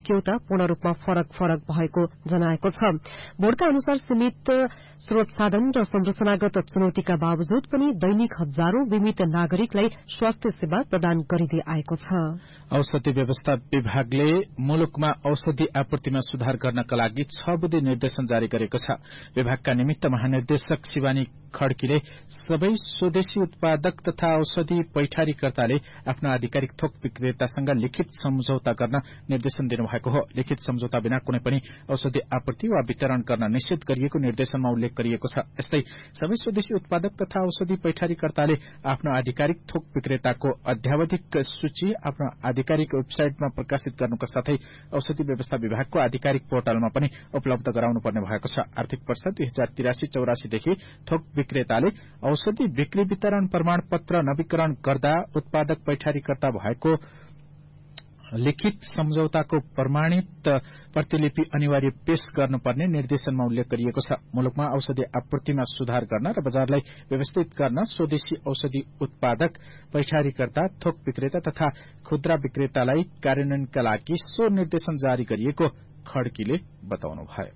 क्योता पूर्ण रूपमा फरक भएको जनाएको छ। बोर्डका अनुसार सीमित स्रोत साधन र संरचनागत चुनौतीका बावजुद पनि दैनिक हजारौं बीमित नागरिकलाई स्वास्थ्य सेवा प्रदान गरिँदै आएको छ। औषधि व्यवस्था विभागले मुलुकमा औषधि आपूर्तिमा सुधार गर्नका लागि 6 बुँदे निर्देशन जारी गरेको छ। विभागका निमित्त महानिर्देशक शिवानी खड्कीले सबै स्वदेशी उत्पादक तथा औषधि पैठारीकर्ताले आफ्नो आधिकारिक थोक विक्रेतासँग लिखित सम्झौता गर्न निर्देशन दिनुभएको हो। लिखित सम्झौता बिना कुनै पनि औषधि आपूर्ति वा वितरण गर्न निषेध गरिएको निर्देशनमा उल्लेख गरिएको छ। यस्तै सबै स्वदेशी उत्पादक तथा औषधि पैठारीकर्ताले आफ्नो आधिकारिक थोक विक्रेताको अध्यावधिक सूची आफ्नो आधिकारिक वेबसाइटमा प्रकाशित गर्नुका साथै औषधि व्यवस्था विभागको आधिकारिक पोर्टलमा पनि उपलब्ध गराउनु पर्ने भएको छ। आर्थिक वर्ष 2083-84 देखि थोक विक्रेताले औषधि बिक्री वितरण प्रमाण पत्र नवीकरण गर्दा उत्पादक पैठारीकर्ता भएको लिखित सम्झौताको प्रमाणित प्रतिलिपि अनिवार्य पेश गर्नुपर्ने निर्देशनमा उल्लेख गरिएको छ। मुलुकमा औषधि आपूर्तिमा सुधार गर्न र बजारलाई व्यवस्थित गर्न स्वदेशी औषधि उत्पादक पैठारीकर्ता थोक विक्रेता तथा खुद्रा विक्रेतालाई कार्यान्वयनका लागि सो निर्देशन जारी गरिएको खड्कीले बताउनुभयो।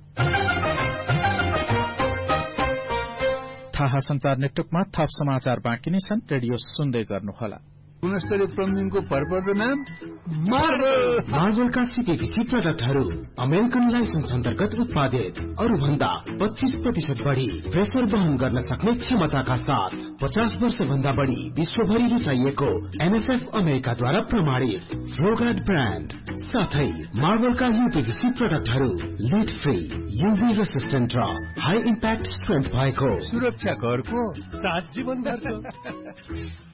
थाहा संचार नेटवर्कमा थप समाचार बाँकी नै छन्। रेडियो सुन्दै गर्नुहोला। गुणस्तरीय प्लम्बिङको भरपर्दो नाम मार्बलका सीपीवीसी प्रडक्टहरू अमेरिकन लाइसेन्स अन्तर्गत उत्पादित, अरूभन्दा 25% बढी प्रेसर वहन गर्न सक्ने क्षमताका साथ 50 वर्ष भन्दा बढी विश्वभरि रुचाइएको एनएफएफ अमेरिकाद्वारा प्रमाणित फ्लोगार्ड ब्रान्ड साथै मार्बलका यूपीवीसी प्रडक्टहरू लिड फ्री, यूभी रेसिस्टेन्ट र हाई इम्प्याक्ट स्ट्रेन्थ भएको, सुरक्षा घरको 7 जीवन भरको।